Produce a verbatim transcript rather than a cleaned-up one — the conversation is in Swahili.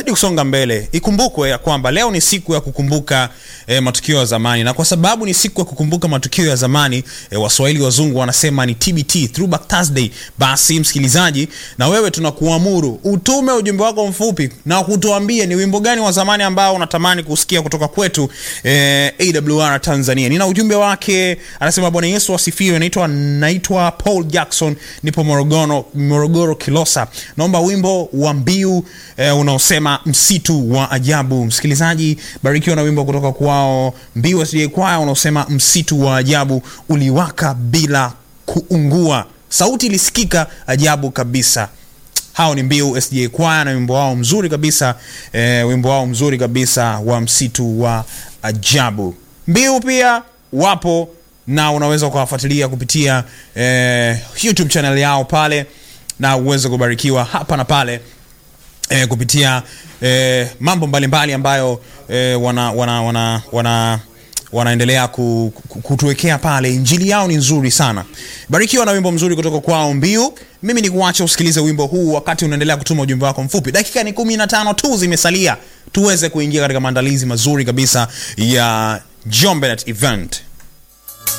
tunazidi kusonga mbele. Ikumbukwe ya kwamba leo ni siku ya kukumbuka eh, matukio ya zamani, na kwa sababu ni siku ya kukumbuka matukio ya zamani, eh, Waswahili wazungu wanasema ni T B T, Throwback Thursday. Basi msikilizaji, na wewe tunakuamuru utume ujumbe wako mfupi na kutuambia ni wimbo gani wa zamani ambao unatamani kusikia kutoka kwetu eh, A W R Tanzania. Nina ujumbe wake, anasema Bwana Yesu asifiwe, naitwa naitwa Paul Jackson, nipo Morogoro Morogoro Kilosa. Naomba wimbo wa Mbiu eh, unaosema msitu wa ajabu. Msikilizaji, barikiwa na wimbo kutoka kwao Mbiu S D A Choir unaosema msitu wa ajabu, uliwaka bila kuungua, sauti ilisikika ajabu kabisa. Hao ni Mbiu S D A Choir na wimbo wao mzuri kabisa, eh, wimbo wao mzuri kabisa wa msitu wa ajabu. Mbiu pia wapo na unaweza kuwafuatilia kupitia eh, YouTube channel yao pale, na uweze kubarikiwa hapa na pale eh, kupitia eh, mambo mbalimbali ambayo eh, wana wana wana wana wanaendelea ku, ku, kutuwekea pale. Injili yao ni nzuri sana. Barikiwa na wimbo mzuri kutoka kwao Mbiu. Mimi ni kuacha usikilize wimbo huu wakati unaendelea kutuma ujumbe wako mfupi. Dakika ni kumi na tano tu zimesalia tuweze kuingia katika maandalizi mazuri kabisa ya Jombenet event.